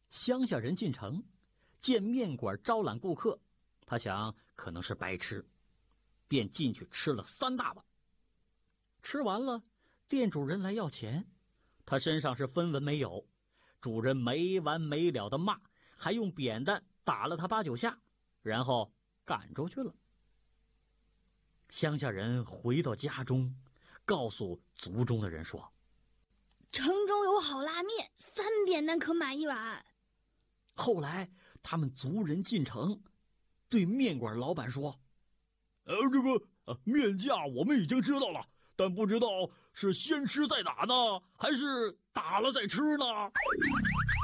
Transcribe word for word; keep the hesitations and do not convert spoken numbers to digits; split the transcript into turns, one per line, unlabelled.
乡下人进城，见面馆招揽顾客，他想可能是白吃，便进去吃了三大碗。吃完了，店主人来要钱，他身上是分文没有，主人没完没了的骂，还用扁担打了他八九下，然后赶出去了。乡下人回到家中，告诉族中的人说，
城中有好拉面，三扁担可买一碗。
后来他们族人进城，对面馆老板说，
呃，这个、呃、面价我们已经知道了，但不知道是先吃再打呢，还是打了再吃呢？